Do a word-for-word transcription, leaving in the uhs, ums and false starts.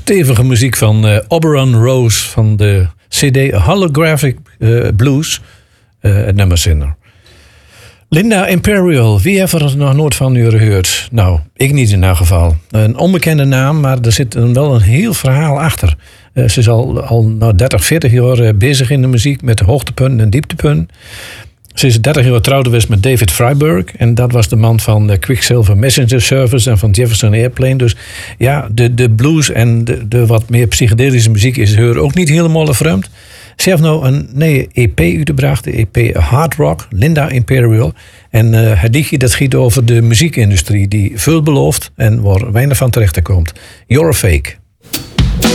stevige muziek van uh, Oberon Rose van de C D Holographic uh, Blues, uh, het nummer Sinner. Linda Imperial, wie heeft er nog nooit van u gehoord? Nou, ik niet in elk geval. Een onbekende naam, maar er zit een, wel een heel verhaal achter. Uh, ze is al, al nou, dertig, veertig jaar uh, bezig in de muziek met hoogtepunten en dieptepunten. Ze is dertig jaar getrouwd geweest met David Freiberg. En dat was de man van de Quicksilver Messenger Service en van Jefferson Airplane. Dus ja, de, de blues en de, de wat meer psychedelische muziek is haar ook niet helemaal vreemd. Ze heeft nou een nieuwe E P uitgebracht, de E P Hard Rock, Linda Imperial. En uh, het liedje dat gaat over de muziekindustrie die veel belooft en waar weinig van terecht komt. You're a Fake.